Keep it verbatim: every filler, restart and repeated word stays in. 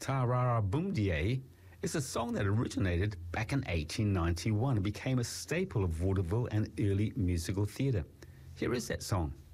Ta-ra-ra Boom Die is a song that originated back in eighteen ninety-one and became a staple of vaudeville and early musical theatre. Here is that song.